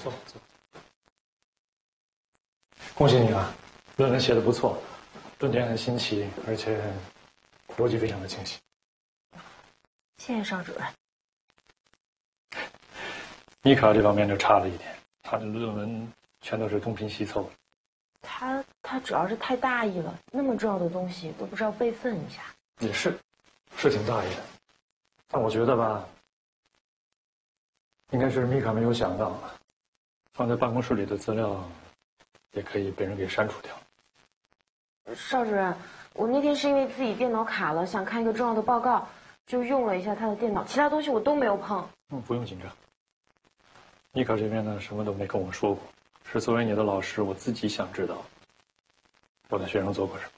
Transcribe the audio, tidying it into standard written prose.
坐。恭喜你啊，论文写得不错，论点很新奇，而且逻辑非常的清晰。 谢谢邵主任。 妮卡这方面就差了一点，她的论文全都是东拼西凑的。 他主要是太大意了，那么重要的东西都不知道备份一下。 也是挺大意的，但我觉得吧，应该是米卡没有想到，放在办公室里的资料也可以被人给删除掉。 邵主任，我那天是因为自己电脑卡了，想看一个重要的报告，就用了一下他的电脑，其他东西我都没有碰。 不用紧张。妮卡这边呢，什么都没跟我说过，是作为你的老师，我自己想知道我的学生做过什么。